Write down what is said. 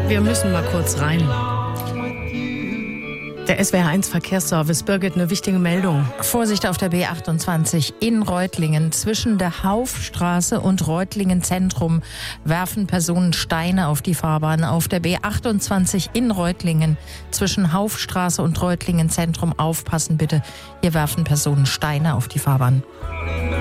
Wir müssen mal kurz rein. Der SWR1 Verkehrsservice, Birgit, eine wichtige Meldung. Vorsicht auf der B28 in Reutlingen. Zwischen der Haufstraße und Reutlingen Zentrum werfen Personen Steine auf die Fahrbahn. Auf der B28 in Reutlingen zwischen Haufstraße und Reutlingen Zentrum aufpassen bitte. Hier werfen Personen Steine auf die Fahrbahn.